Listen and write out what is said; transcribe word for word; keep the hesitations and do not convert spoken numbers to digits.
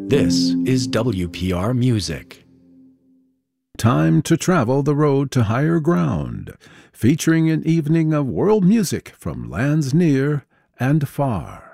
This is W P R Music. Time to travel the road to higher ground, featuring an evening of world music from lands near and far.